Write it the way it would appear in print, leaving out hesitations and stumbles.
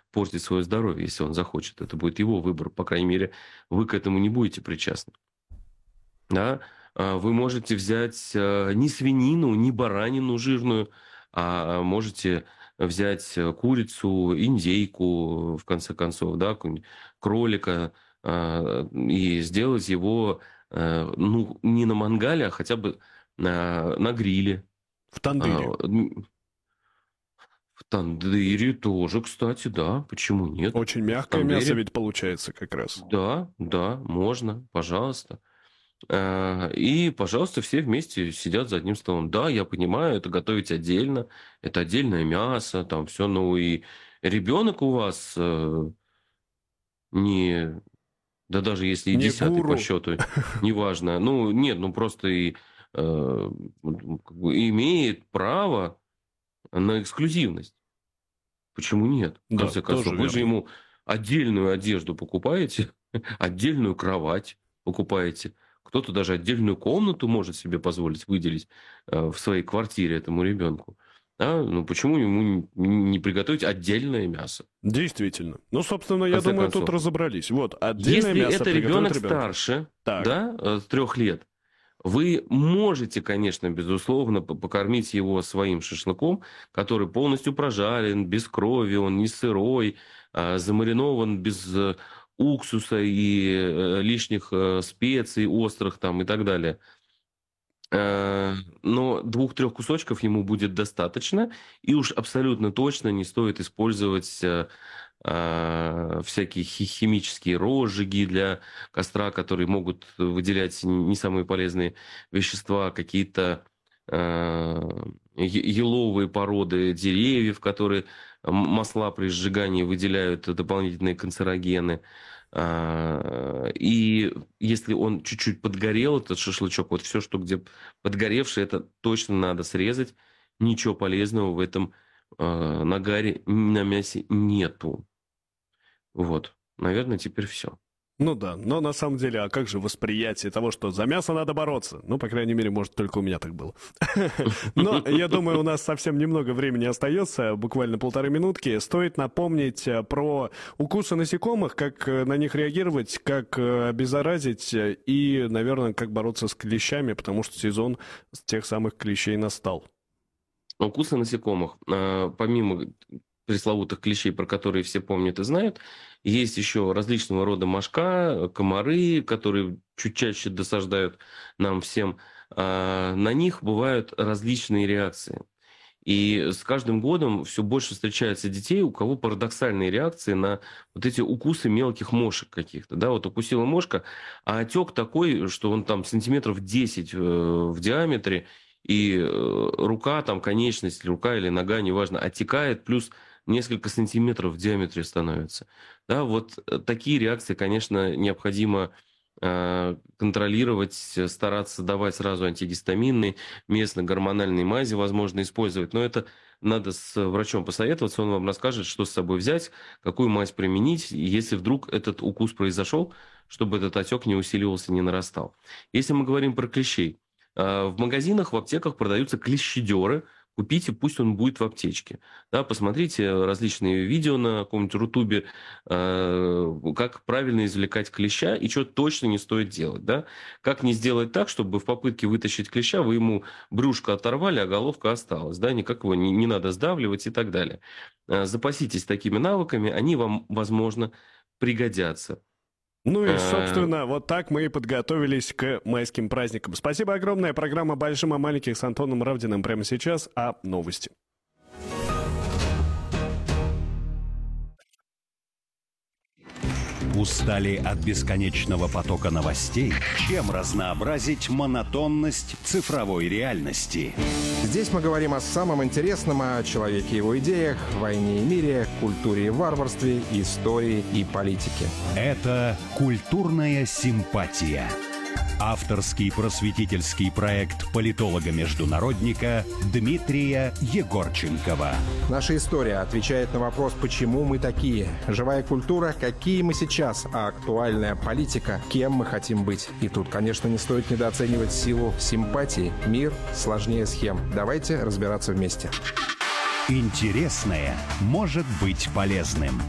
портить свое здоровье, если он захочет. Это будет его выбор. По крайней мере, вы к этому не будете причастны. Да? Вы можете взять не свинину, не баранину жирную, а можете взять курицу, индейку, в конце концов, да, какого-нибудь кролика, и сделать его, ну, не на мангале, а хотя бы на гриле. В А, тандыре. В тандыре тоже, кстати, да, почему нет? Очень В мягкое мясо тандыре, ведь получается как раз. да, да, можно, пожалуйста. И, пожалуйста, все вместе сидят за одним столом. Да, я понимаю, это готовить отдельно, это отдельное мясо, там все, ну и ребенок у вас не, да даже если и Не 10-й по гуру. счету, неважно, ну нет, ну просто и как бы имеет право на эксклюзивность. Почему нет? В Да, конце тоже концов, вы же верно. ему отдельную одежду покупаете, отдельную кровать покупаете. Кто-то даже отдельную комнату может себе позволить выделить в своей квартире этому ребенку. Да? Ну, почему ему не приготовить отдельное мясо? Действительно. Ну, собственно, В я конце думаю, тут концов, разобрались. Вот, отдельное если мясо это приготовить ребенок ребенку. старше, Так. да, с 3 лет, вы можете, конечно, безусловно, покормить его своим шашлыком, который полностью прожарен, без крови, он не сырой, замаринован без уксуса и лишних специй острых там и так далее. Но 2-3 кусочков ему будет достаточно, и уж абсолютно точно не стоит использовать всякие химические розжиги для костра, которые могут выделять не самые полезные вещества, какие-то еловые породы деревьев, которые масла при сжигании выделяют дополнительные канцерогены. И если он чуть-чуть подгорел, этот шашлычок, вот все, что где подгоревшее, это точно надо срезать. Ничего полезного в этом нагаре, на мясе нету. Вот. Наверное, теперь все. Ну да, но на самом деле, а как же восприятие того, что за мясо надо бороться? Ну, по крайней мере, может, только у меня так было. Но я думаю, у нас совсем немного времени остается, буквально 1,5 минутки. Стоит напомнить про укусы насекомых, как на них реагировать, как обеззаразить и, наверное, как бороться с клещами, потому что сезон тех самых клещей настал. Укусы насекомых. Помимо пресловутых клещей, про которые все помнят и знают, есть еще различного рода мошка, комары, которые чуть чаще досаждают нам всем. На них бывают различные реакции. И с каждым годом все больше встречается детей, у кого парадоксальные реакции на вот эти укусы мелких мошек каких-то. Да, вот укусила мошка, а отек такой, что он там сантиметров 10 в диаметре, и рука, там конечность, рука или нога, неважно, оттекает, плюс несколько сантиметров в диаметре становится. Да, вот такие реакции, конечно, необходимо контролировать, стараться давать сразу антигистаминные, местно-гормональные мази, возможно, использовать. Но это надо с врачом посоветоваться, он вам расскажет, что с собой взять, какую мазь применить, если вдруг этот укус произошел, чтобы этот отек не усиливался, не нарастал. Если мы говорим про клещей, в магазинах, в аптеках продаются клещедеры. Купите, пусть он будет в аптечке. Да, посмотрите различные видео на каком-нибудь Рутубе, как правильно извлекать клеща и что точно не стоит делать. Да? Как не сделать так, чтобы в попытке вытащить клеща вы ему брюшко оторвали, а головка осталась. Да? Никак его не надо сдавливать и так далее. Запаситесь такими навыками, они вам, возможно, пригодятся. Ну и, Э, собственно, вот так мы и подготовились к майским праздникам. Спасибо огромное. Программа «Большим о маленьких» с Антоном Равдиным прямо сейчас, а новости. Устали от бесконечного потока новостей? Чем разнообразить монотонность цифровой реальности? Здесь мы говорим о самом интересном, о человеке и его идеях, войне и мире, культуре и варварстве, истории и политике. Это «Культурная симпатия». Авторский просветительский проект политолога-международника Дмитрия Егорченкова. Наша история отвечает на вопрос, почему мы такие. Живая культура, какие мы сейчас, а актуальная политика, кем мы хотим быть. И тут, конечно, не стоит недооценивать силу симпатии. Мир сложнее схем. Давайте разбираться вместе. Интересное может быть полезным.